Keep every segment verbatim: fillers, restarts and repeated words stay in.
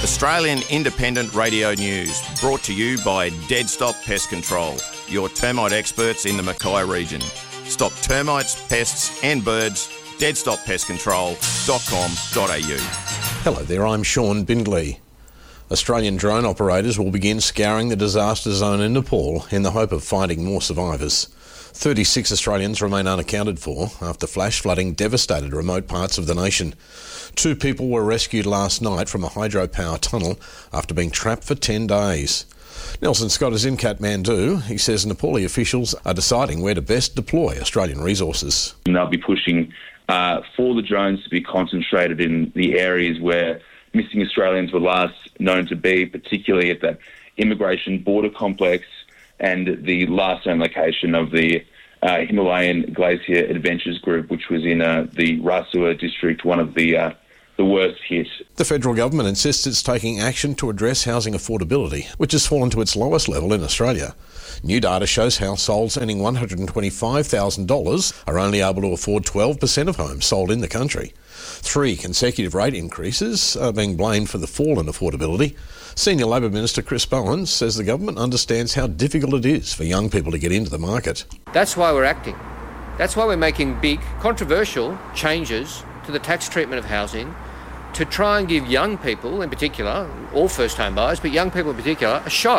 Australian Independent Radio News, brought to you by Dead Stop Pest Control, your termite experts in the Mackay region. Stop termites, pests and birds. dead stop pest control dot com dot a u. Hello there, I'm Sean Bindley. Australian drone operators will begin scouring the disaster zone in Nepal in the hope of finding more survivors. thirty-six Australians remain unaccounted for after flash flooding devastated remote parts of the nation. Two people were rescued last night from a hydropower tunnel after being trapped for ten days. Nelson Scott is in Kathmandu. He says Nepali officials are deciding where to best deploy Australian resources. And they'll be pushing uh, for the drones to be concentrated in the areas where missing Australians were last known to be, particularly at that immigration border complex and the last known location of the uh, Himalayan Glacier Adventures Group, which was in uh, the Rasua district, one of the uh, the worst hit. The federal government insists it's taking action to address housing affordability, which has fallen to its lowest level in Australia. New data shows households earning one hundred twenty-five thousand dollars are only able to afford twelve percent of homes sold in the country. Three consecutive rate increases are being blamed for the fall in affordability. Senior Labor Minister Chris Bowen says the government understands how difficult it is for young people to get into the market. That's why we're acting. That's why we're making big, controversial changes to the tax treatment of housing to try and give young people in particular, all first home buyers, but young people in particular, a shot.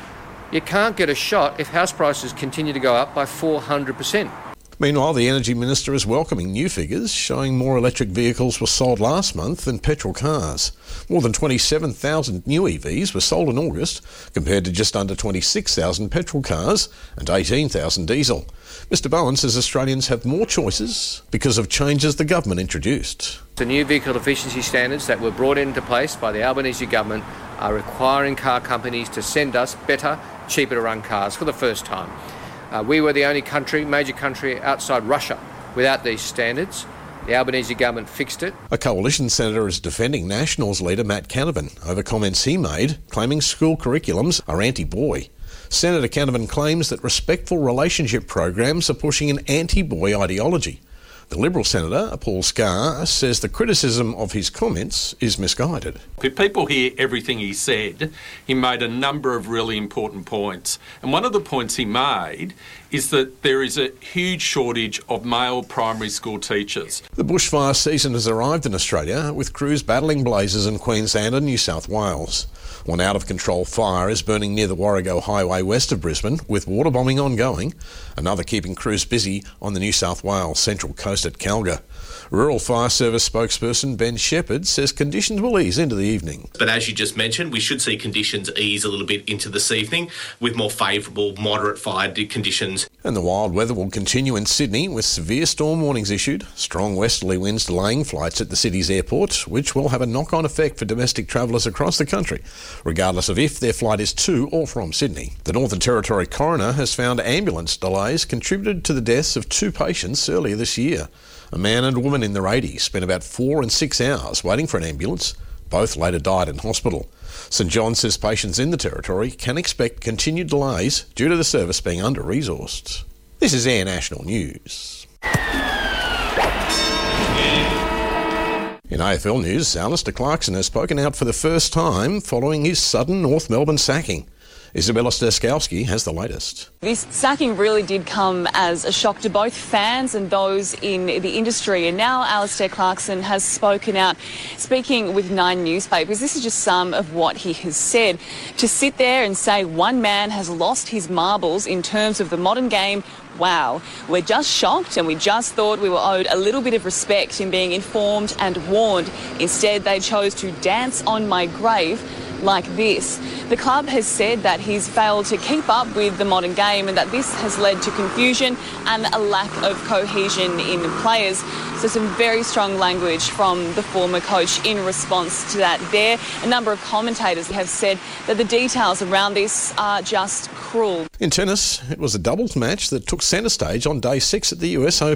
You can't get a shot if house prices continue to go up by four hundred percent. Meanwhile, the Energy Minister is welcoming new figures showing more electric vehicles were sold last month than petrol cars. More than twenty-seven thousand new E Vs were sold in August, compared to just under twenty-six thousand petrol cars and eighteen thousand diesel. Mr Bowen says Australians have more choices because of changes the government introduced. The new vehicle efficiency standards that were brought into place by the Albanese government are requiring car companies to send us better, cheaper to run cars for the first time. Uh, we were the only country, major country outside Russia without these standards. The Albanese government fixed it. A coalition senator is defending Nationals leader Matt Canavan over comments he made claiming school curriculums are anti-boy. Senator Canavan claims that respectful relationship programs are pushing an anti-boy ideology. The Liberal Senator, Paul Scar, says the criticism of his comments is misguided. If people hear everything he said, he made a number of really important points. And one of the points he made is that there is a huge shortage of male primary school teachers. The bushfire season has arrived in Australia, with crews battling blazes in Queensland and New South Wales. One out-of-control fire is burning near the Warrego Highway west of Brisbane, with water bombing ongoing. Another keeping crews busy on the New South Wales central coast at Calga. Rural Fire Service spokesperson Ben Shepherd says conditions will ease into the evening. But as you just mentioned, we should see conditions ease a little bit into this evening with more favourable, moderate fire conditions. And the wild weather will continue in Sydney with severe storm warnings issued, strong westerly winds delaying flights at the city's airport, which will have a knock-on effect for domestic travellers across the country, regardless of if their flight is to or from Sydney. The Northern Territory coroner has found ambulance delays contributed to the deaths of two patients earlier this year. A man and a woman in their eighties spent about four and six hours waiting for an ambulance. Both later died in hospital. St John says patients in the Territory can expect continued delays due to the service being under-resourced. This is Air National News. In A F L news, Alistair Clarkson has spoken out for the first time following his sudden North Melbourne sacking. Isabella Sterskowski has the latest. This sacking really did come as a shock to both fans and those in the industry. And now Alistair Clarkson has spoken out, speaking with Nine newspapers. This is just some of what he has said. To sit there and say one man has lost his marbles in terms of the modern game, wow, we're just shocked and we just thought we were owed a little bit of respect in being informed and warned. Instead, they chose to dance on my grave like this. The club has said that he's failed to keep up with the modern game and that this has led to confusion and a lack of cohesion in players. So some very strong language from the former coach in response to that there. A number of commentators have said that the details around this are just cruel. In tennis, it was a doubles match that took centre stage on day six at the U S Open.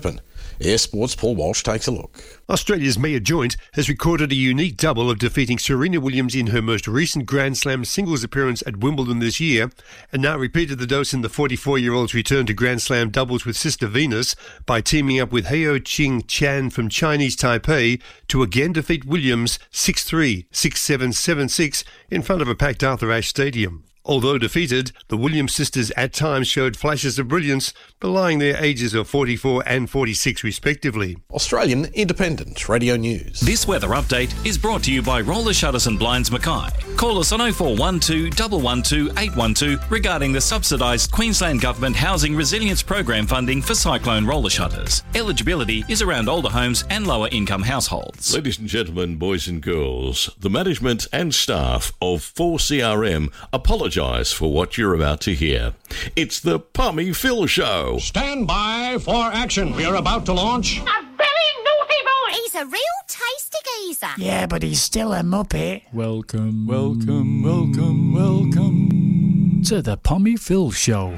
Air Sports' Paul Walsh takes a look. Australia's Mia Joint has recorded a unique double of defeating Serena Williams in her most recent Grand Slam singles appearance at Wimbledon this year, and now repeated the dose in the forty-four-year-old's return to Grand Slam doubles with sister Venus by teaming up with Heo Ching Chan from Chinese Taipei to again defeat Williams six three, six seven, seven six in front of a packed Arthur Ashe Stadium. Although defeated, the Williams sisters at times showed flashes of brilliance, belying their ages of forty-four and forty-six respectively. Australian Independent Radio News. This weather update is brought to you by Roller Shutters and Blinds Mackay. Call us on oh four one two, one one two, eight one two regarding the subsidised Queensland Government Housing Resilience Program funding for cyclone roller shutters. Eligibility is around older homes and lower income households. Ladies and gentlemen, boys and girls, the management and staff of four C R M apologise for what you're about to hear. It's the Pommy Phil Show. Stand by for action. We are about to launch. A very naughty boy. He's a real tasty geezer. Yeah, but he's still a muppet. Welcome, welcome, welcome, welcome to the Pommy Phil Show.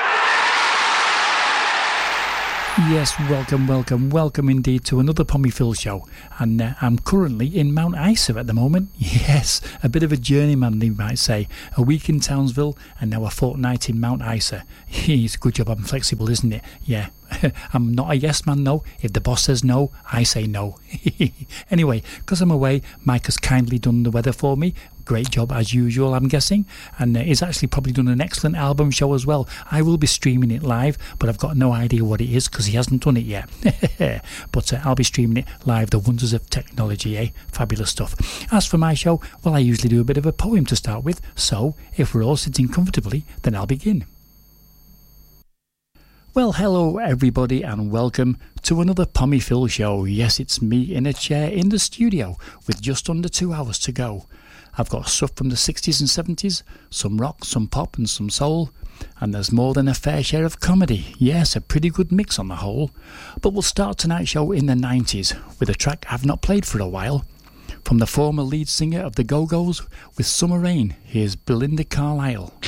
Yes, welcome, welcome, welcome indeed to another Pommy Phil Show. And uh, I'm currently in Mount Isa at the moment. Yes, a bit of a journeyman, you might say. A week in Townsville and now a fortnight in Mount Isa. It's a good job I'm flexible, isn't it? Yeah. I'm not a yes man, no. If the boss says no, I say no. Anyway, because I'm away, Mike has kindly done the weather for me. Great job as usual, I'm guessing. And uh, he's actually probably done an excellent album show as well. I will be streaming it live, but I've got no idea what it is because he hasn't done it yet. But uh, I'll be streaming it live, the wonders of technology, eh? Fabulous stuff. As for my show, well, I usually do a bit of a poem to start with. So, if we're all sitting comfortably, then I'll begin. Well, hello everybody and welcome to another Pommy Phil Show. Yes, it's me in a chair in the studio with just under two hours to go. I've got stuff from the sixties and seventies, some rock, some pop and some soul, and there's more than a fair share of comedy. Yes, a pretty good mix on the whole. But we'll start tonight's show in the nineties with a track I've not played for a while. From the former lead singer of the Go-Go's with Summer Rain, here's Belinda Carlisle.